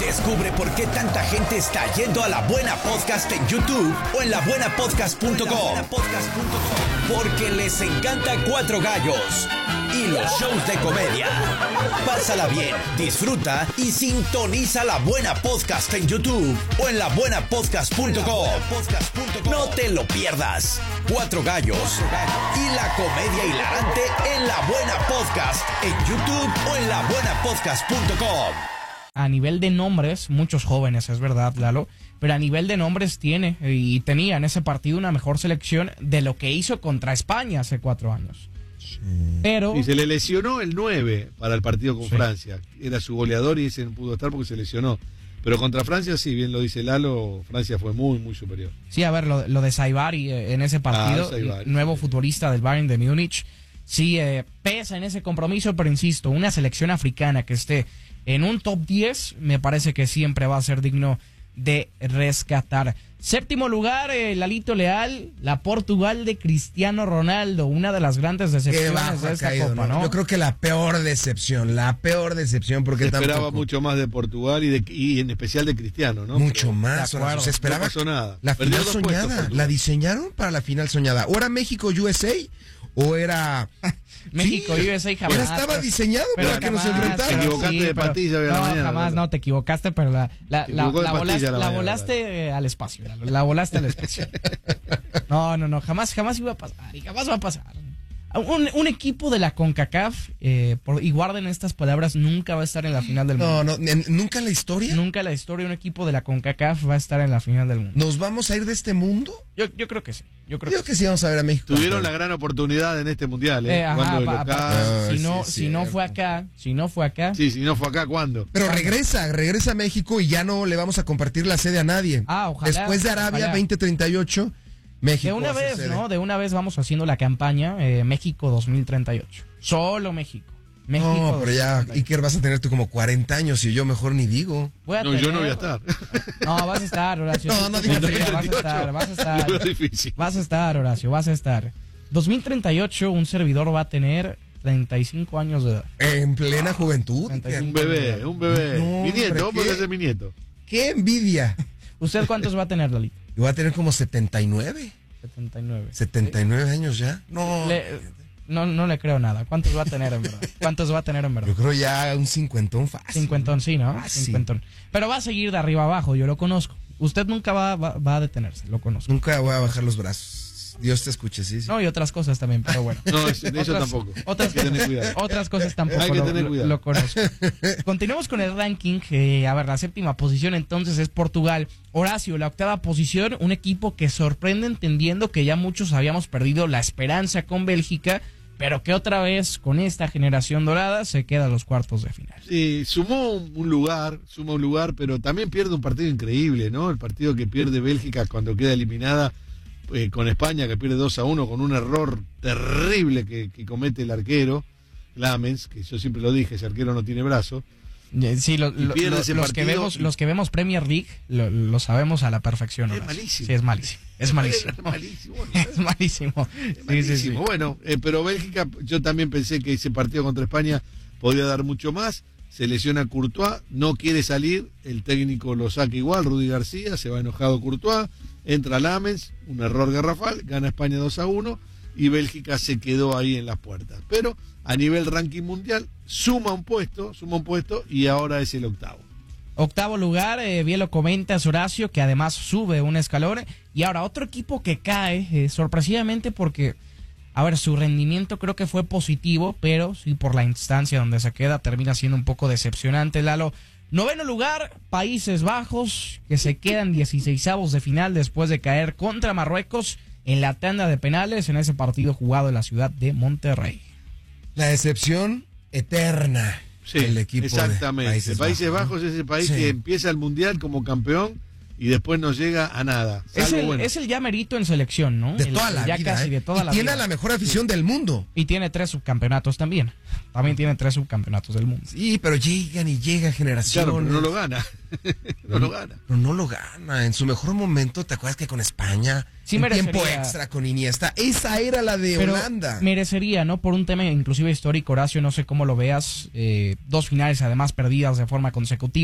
Descubre por qué tanta gente está yendo a La Buena Podcast en YouTube o en labuenapodcast.com. Porque les encanta Cuatro Gallos y los shows de comedia. Pásala bien, disfruta y sintoniza La Buena Podcast en YouTube o en labuenapodcast.com. No te lo pierdas. Cuatro Gallos y la comedia hilarante en La Buena Podcast en YouTube o en labuenapodcast.com. A nivel de nombres, muchos jóvenes, es verdad, Lalo, pero a nivel de nombres tiene y tenía en ese partido una mejor selección de lo que hizo contra España hace 4 años. Sí. Pero... Y se le lesionó el 9 para el partido con Francia. Era su goleador y ese no pudo estar porque se lesionó. Pero contra Francia, sí, bien lo dice Lalo, Francia fue muy, muy superior. Sí, a ver, lo de Saibari en ese partido, nuevo futbolista del Bayern de Múnich, sí, pesa en ese compromiso, pero insisto, una selección africana que esté en un top 10, me parece que siempre va a ser digno de rescatar. Séptimo lugar, Lalito Leal, la Portugal de Cristiano Ronaldo, una de las grandes decepciones de esta Copa, ¿no? Yo creo que la peor decepción, porque se esperaba mucho más de Portugal y en especial de Cristiano, ¿no? Mucho más, se esperaba. No pasó nada. La final soñada, la diseñaron para la final soñada. ¿O era México-USA o era... México, sí, USA jamás. Estaba diseñado para que nos enfrentáramos. Te equivocaste de patilla no, mañana. Jamás, no, te equivocaste, pero la volaste al espacio. La volaste al espacio. No, jamás iba a pasar. Y jamás va a pasar. Un equipo de la CONCACAF, y guarden estas palabras, nunca va a estar en la final del mundo. No, ¿nunca en la historia? Nunca en la historia un equipo de la CONCACAF va a estar en la final del mundo. ¿Nos vamos a ir de este mundo? Yo creo que sí. Yo creo que sí vamos a ver a México. Tuvieron la gran oportunidad en este mundial, Si no fue acá. Sí, si no fue acá, ¿cuándo? Pero regresa a México y ya no le vamos a compartir la sede a nadie. Ojalá. Después de Arabia 2038, México. De una vez, ¿no? De una vez vamos haciendo la campaña México 2038. Solo México. No, pero ya, Iker, vas a tener tú como 40 años y yo mejor ni digo. Yo no voy a estar. No, vas a estar, Horacio. No digas vas a estar. Vas a estar, Horacio, vas a estar. 2038, un servidor va a tener 35 años de edad. En plena juventud. Un bebé. No, mi nieto, vos podés ser mi nieto. ¡Qué envidia! ¿Usted cuántos va a tener, Lalito? Yo voy a tener como 79. 79 años ya. No le creo nada. ¿Cuántos va a tener en verdad? Yo creo ya un cincuentón fácil. Cincuentón, sí, ¿no? Cincuentón. Pero va a seguir de arriba abajo, yo lo conozco. Usted nunca va a detenerse, lo conozco. Nunca voy a bajar los brazos. Dios te escuche, sí. No, y otras cosas también, pero bueno. No, de eso tampoco. Otras cosas tampoco. Hay que tener cuidado. Lo conozco. Continuemos con el ranking. A ver, la séptima posición entonces es Portugal. Horacio, la octava posición, un equipo que sorprende entendiendo que ya muchos habíamos perdido la esperanza con Bélgica, pero que otra vez con esta generación dorada se queda a los cuartos de final. Sí, sumó un lugar, pero también pierde un partido increíble, ¿no? El partido que pierde Bélgica cuando queda eliminada con España, que pierde 2-1 con un error terrible que comete el arquero, Lamens, que yo siempre lo dije, ese arquero no tiene brazo. Sí, los que vemos Premier League lo sabemos a la perfección. Es malísimo. Sí, es malísimo. Es malísimo. Sí. Bueno, pero Bélgica, yo también pensé que ese partido contra España podía dar mucho más. Se lesiona Courtois, no quiere salir, el técnico lo saca igual, Rudy García, se va enojado Courtois, entra Lamens, un error garrafal, gana España 2-1 y Bélgica se quedó ahí en las puertas. Pero a nivel ranking mundial suma un puesto y ahora es el octavo. Octavo lugar, bien lo comentas, Horacio, que además sube un escalón. Y ahora otro equipo que cae sorpresivamente porque, a ver, su rendimiento creo que fue positivo, pero sí por la instancia donde se queda termina siendo un poco decepcionante, Lalo. Noveno lugar, Países Bajos, que se quedan 16avos de final después de caer contra Marruecos en la tanda de penales en ese partido jugado en la ciudad de Monterrey. La decepción eterna. Sí, el equipo exactamente. Países Bajos es ese país que empieza el Mundial como campeón y después no llega a nada. Es el ya merito en selección, ¿no? De toda la vida. Casi de toda la tiene vida. La mejor afición del mundo. Y tiene 3 subcampeonatos también. También tiene 3 subcampeonatos del mundo. Sí, pero llega generaciones. Claro, pero no lo gana. Pero no lo gana. En su mejor momento, ¿te acuerdas que con España? Sí, en tiempo extra con Iniesta. Esa era la de Holanda. Merecería, ¿no? Por un tema inclusive histórico, Horacio, no sé cómo lo veas. 2 finales además perdidas de forma consecutiva.